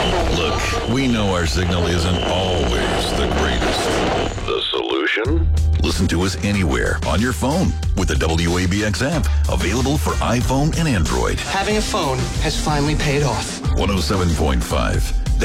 Look, we know our signal isn't always the greatest. The solution? Listen to us anywhere on your phone with the WABX app, available for iPhone and Android. Having a phone has finally paid off. 107.5